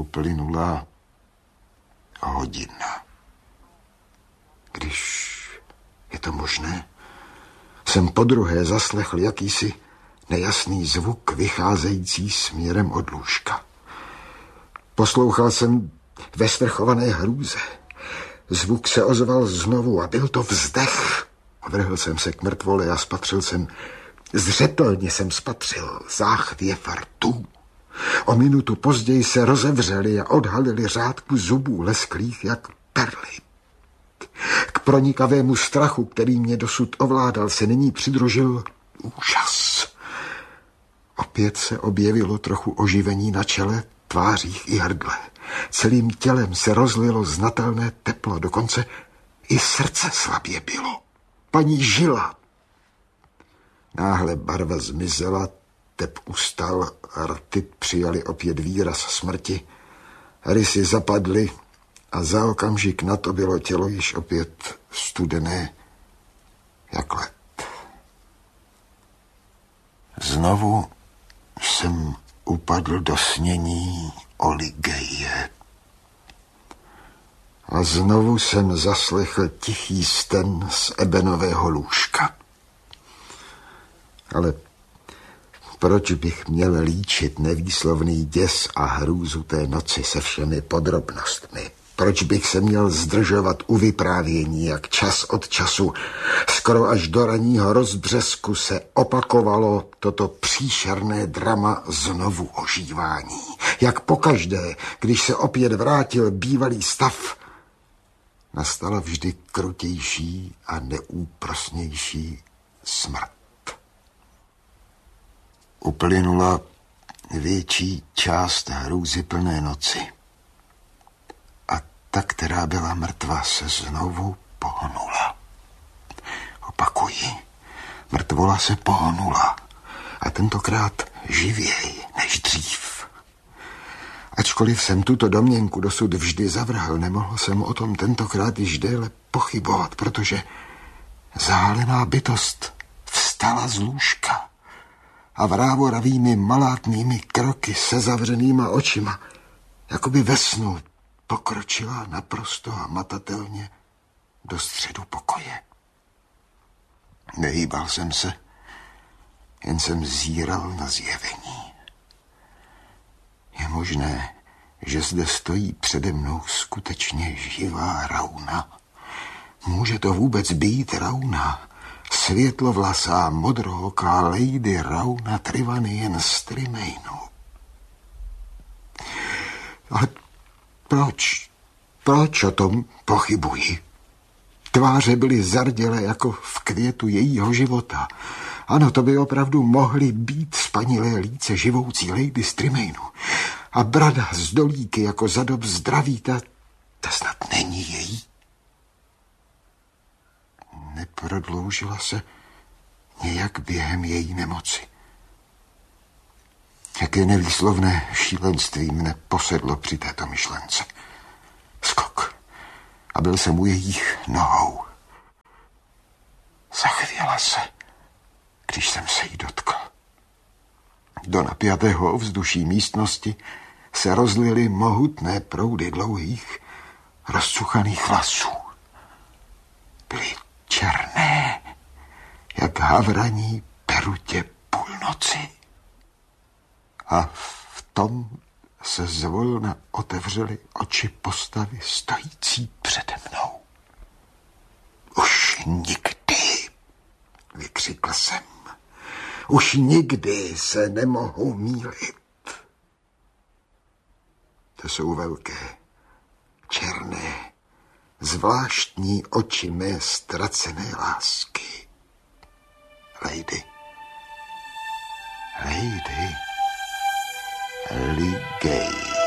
uplynula hodina. Když je to možné, jsem podruhé zaslechl jakýsi nejasný zvuk vycházející směrem od lůžka. Poslouchal jsem ve svrchované hrůze. Zvuk se ozval znovu a byl to vzdech. Vrhl jsem se k mrtvole a zřetelně jsem spatřil záchvěv rtů. O minutu později se rozevřeli a odhalili řádku zubů lesklých jak perly. K pronikavému strachu, který mě dosud ovládal, se nyní přidružil úžas. Opět se objevilo trochu oživení na čele, tvářích i hrdle. Celým tělem se rozlilo znatelné teplo, dokonce i srdce slabě bylo. Paní žila. Náhle barva zmizela, tep ustal, rty přijali opět výraz smrti, rysy zapadly a za okamžik na to bylo tělo již opět studené jak led. Znovu jsem upadl do snění oligeje. A znovu jsem zaslechl tichý sten z ebenového lůžka. Ale proč bych měl líčit nevýslovný děs a hrůzu té noci se všemi podrobnostmi? Proč bych se měl zdržovat u vyprávění, jak čas od času, skoro až do ranního rozbřesku se opakovalo toto příšerné drama znovu ožívání. Jak pokaždé, když se opět vrátil bývalý stav, nastala vždy krutější a neúprosnější smrt. Uplynula větší část hrůzyplné noci. A ta, která byla mrtva, se znovu pohnula. Opakuji, mrtvola se pohnula. A tentokrát živěji než dřív. Ačkoliv jsem tuto domněnku dosud vždy zavrhl, nemohl jsem o tom tentokrát již déle pochybovat, protože zálená bytost vstala z lůžka a vrávoravými malátnými kroky se zavřenýma očima, jakoby ve snu, pokročila naprosto hmatatelně do středu pokoje. Nehýbal jsem se, jen jsem zíral na zjevení. Je možné, že zde stojí přede mnou skutečně živá Rauna. Může to vůbec být Rauna? Světlovlasá, modrooká lady Rauna Trivanion z Tremainu. Ale proč o tom pochybuji? Tváře byly zardělé jako v květu jejího života. Ano, to by opravdu mohly být spanilé líce živoucí lady z Tremainu. A brada z dolíky jako za dob zdraví, ta snad není její. Neprodloužila se nějak během její nemoci. Jaké nevýslovné šílenství mne posedlo při této myšlence. Skok. A byl jsem u jejich nohou. Zachvěla se, když jsem se jí dotkl. Do napjatého ovzduší místnosti se rozlily mohutné proudy dlouhých, rozcuchaných vlasů. Byly černé, jak havraní perutě půlnoci. A v tom se zvolna otevřely oči postavy stojící přede mnou. Už nikdy, vykřikl jsem, už nikdy se nemohu mýlit. To jsou velké, černé, zvláštní oči mé ztracené lásky. Lady Ligej.